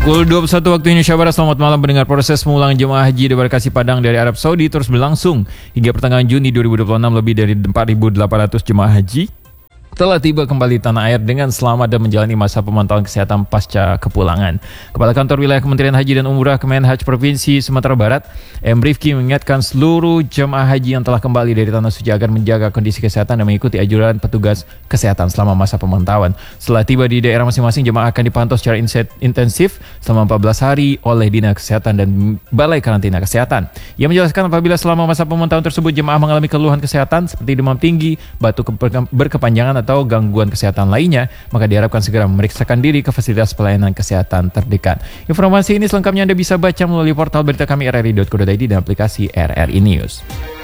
Pukul 21 waktu Indonesia Barat, selamat malam pendengar. Proses pemulangan jemaah haji di Embarkasi Padang dari Arab Saudi terus berlangsung. Hingga pertengahan Juni 2026, lebih dari 4.800 jemaah haji telah tiba kembali tanah air dengan selamat dan menjalani masa pemantauan kesehatan pasca kepulangan. Kepala Kantor Wilayah Kementerian Haji dan Umrah Kemenhaj Provinsi Sumatera Barat, M. Rifki, mengingatkan seluruh jemaah haji yang telah kembali dari Tanah Suci agar menjaga kondisi kesehatan dan mengikuti anjuran petugas kesehatan selama masa pemantauan. Setelah tiba di daerah masing-masing, jemaah akan dipantau secara intensif selama 14 hari oleh Dinas Kesehatan dan Balai Karantina Kesehatan. Ia menjelaskan apabila selama masa pemantauan tersebut jemaah mengalami keluhan kesehatan seperti demam tinggi, batuk berkepanjangan atau gangguan kesehatan lainnya, maka diharapkan segera memeriksakan diri ke fasilitas pelayanan kesehatan terdekat. Informasi ini selengkapnya Anda bisa baca melalui portal berita kami rri.co.id dan aplikasi RRI News.